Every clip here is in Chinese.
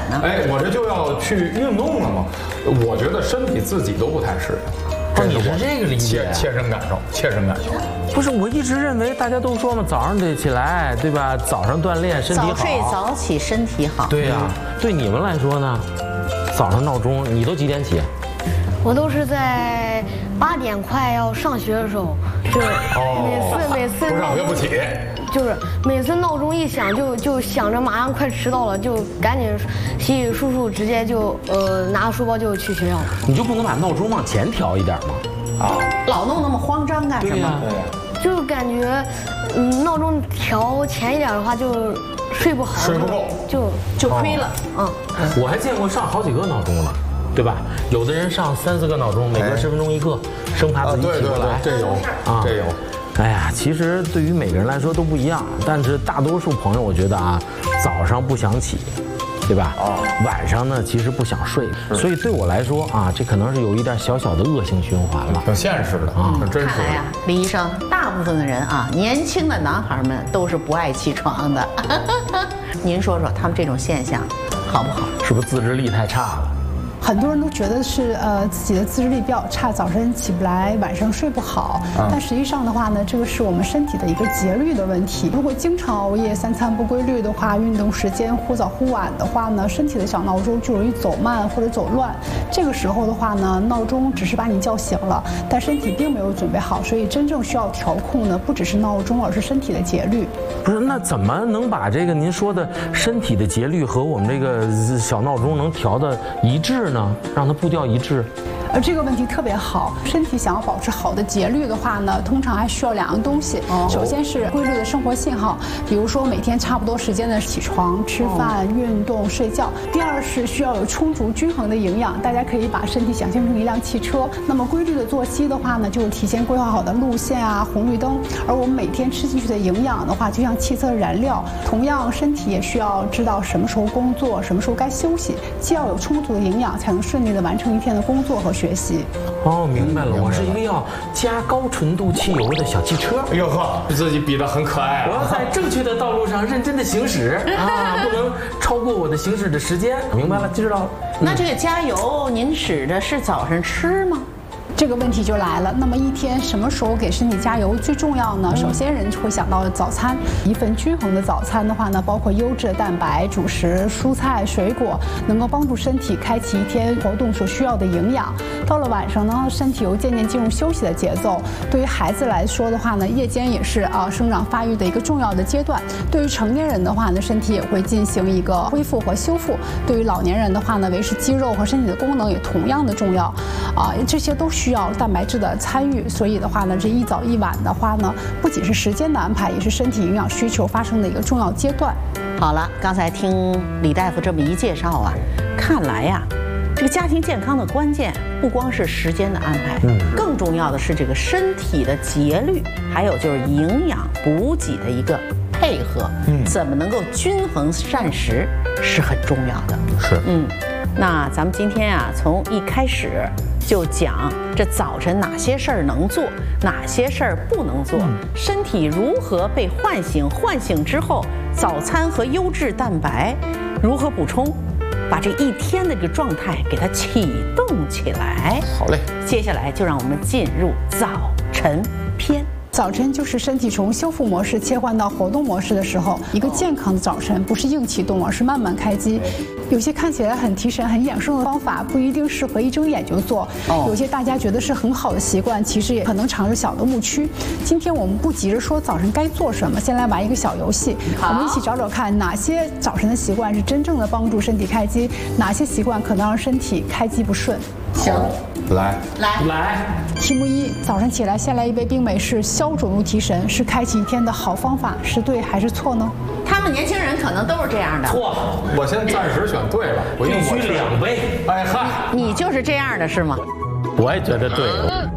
呢？ 哎，我这就要去运动了嘛，我觉得身体自己都不太适应。 你是这个理解？ 切身感受，切身感受。 不是，我一直认为大家都说嘛，早上得起来，对吧？早上锻炼身体好。 早睡早起身体好。 对呀，对你们来说呢？早上闹钟，你都几点起？ 我都是在8点快要上学的时候，就是每次不上学不起， 就是每次闹钟一响就想着马上快迟到了，就赶紧洗洗漱漱，直接就拿书包就去学校了。 你就不能把闹钟往前调一点吗？ 老弄那么慌张干什么？ 对呀， 就感觉闹钟调前一点的话就睡不好， 睡不够就亏了。 我还见过上好几个闹钟了。对吧？有的人上3、4个闹钟，每隔10分钟一个，生怕自己起不来。 这有啊，这有。 哎呀，其实对于每个人来说都不一样，但是大多数朋友我觉得啊，早上不想起，对吧？晚上呢其实不想睡，所以对我来说啊，这可能是有一点小小的恶性循环了。 挺现实的啊，挺真实的。 看来呀，李医生，大部分的人啊，年轻的男孩们都是不爱起床的。您说说他们这种现象好不好？ 是不是自制力太差了？ 很多人都觉得是自己的自制力比较差，早晨起不来，晚上睡不好。但实际上的话呢，这个是我们身体的一个节律的问题。如果经常熬夜、3餐不规律的话，运动时间忽早忽晚的话呢，身体的小闹钟就容易走慢或者走乱。这个时候的话呢，闹钟只是把你叫醒了，但身体并没有准备好，所以真正需要调控呢，不只是闹钟，而是身体的节律。 不是，那怎么能把这个您说的身体的节律和我们这个小闹钟能调的一致呢？让它步调一致。 而这个问题特别好，身体想要保持好的节律的话呢，通常还需要2样东西。首先是规律的生活信号，比如说每天差不多时间的起床、吃饭、运动、睡觉。第二是需要有充足均衡的营养，大家可以把身体想象成一辆汽车。那么规律的作息的话呢，就是提前规划好的路线啊、红绿灯。而我们每天吃进去的营养的话，就像汽车的燃料，同样身体也需要知道什么时候工作，什么时候该休息。既要有充足的营养，才能顺利的完成一天的工作和学习。 明白了，我是一个要加高纯度汽油的小汽车。 哎呦呵，自己比得很可爱啊！ 我要在正确的道路上认真的行驶啊，不能超过我的行驶的时间。明白了，知道了。 那这个加油，您指的是早上吃吗？ 这个问题就来了。那么一天什么时候给身体加油最重要呢？首先人会想到早餐，一份均衡的早餐的话呢，包括优质的蛋白、主食、蔬菜、水果，能够帮助身体开启一天活动所需要的营养。到了晚上呢，身体又渐渐进入休息的节奏。对于孩子来说的话呢，夜间也是生长发育的一个重要的阶段。对于成年人的话呢，身体也会进行一个恢复和修复。对于老年人的话呢，维持肌肉和身体的功能也同样的重要。这些都需要蛋白质的参与，所以的话呢，这一早一晚的话呢，不仅是时间的安排，也是身体营养需求发生的一个重要阶段。 好了，刚才听李大夫这么一介绍啊，看来呀，这个家庭健康的关键不光是时间的安排，更重要的是这个身体的节律，还有就是营养补给的一个配合，怎么能够均衡膳食是很重要的。 是， 那咱们今天啊，从一开始就讲这早晨哪些事儿能做，哪些事儿不能做，身体如何被唤醒，唤醒之后，早餐和优质蛋白如何补充，把这一天的这个状态给它启动起来。 好嘞， 接下来就让我们进入早晨篇。 早晨就是身体从修复模式切换到活动模式的时候。一个健康的早晨不是硬启动，而是慢慢开机。有些看起来很提神、很养生的方法，不一定适合一睁眼就做。有些大家觉得是很好的习惯，其实也可能藏着小的误区。今天我们不急着说早晨该做什么，先来玩一个小游戏。我们一起找找看哪些早晨的习惯是真正的帮助身体开机，哪些习惯可能让身体开机不顺。 行， 来。 题目1：早上起来先来一杯冰美式，消肿入提神，是开启一天的好方法，是对还是错呢？ 他们年轻人可能都是这样的。 错， 我先暂时选对了，我必须2杯。 哎嗨， 你就是这样的是吗？ 我也觉得对。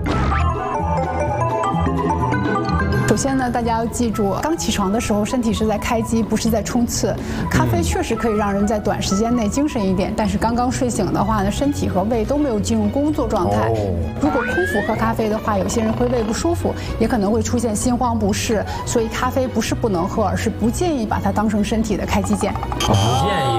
首先呢，大家要记住，刚起床的时候，身体是在开机，不是在冲刺。咖啡确实可以让人在短时间内精神一点，但是刚刚睡醒的话呢，身体和胃都没有进入工作状态。如果空腹喝咖啡的话，有些人会胃不舒服，也可能会出现心慌不适。所以咖啡不是不能喝，而是不建议把它当成身体的开机键。 不建议